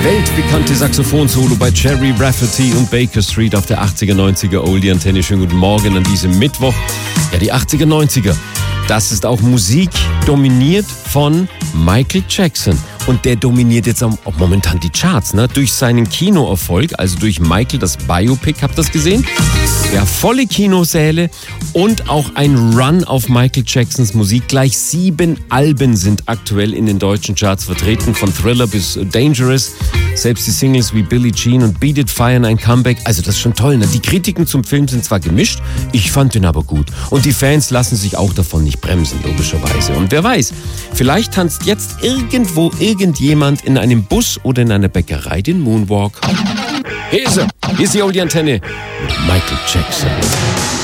weltbekannte Saxophon-Solo bei Jerry Rafferty und Baker Street auf der 80er, 90er Oldie-Antenne. Schönen guten Morgen an diesem Mittwoch. Ja, die 80er, 90er. Das ist auch Musik dominiert von Michael Jackson. Und der dominiert jetzt auch momentan die Charts, ne? Durch seinen Kinoerfolg, also durch Michael, das Biopic, habt ihr das gesehen? Ja, volle Kinosäle und auch ein Run auf Michael Jacksons Musik. Gleich 7 Alben sind aktuell in den deutschen Charts vertreten, von Thriller bis Dangerous. Selbst die Singles wie Billie Jean und Beat It feiern ein Comeback. Also das ist schon toll, ne? Die Kritiken zum Film sind zwar gemischt, ich fand den aber gut. Und die Fans lassen sich auch davon nicht bremsen, logischerweise. Und wer weiß, vielleicht tanzt jetzt irgendwo irgendjemand in einem Bus oder in einer Bäckerei den Moonwalk. Hier ist er. Hier ist die Oldie-Antenne mit Michael Jackson.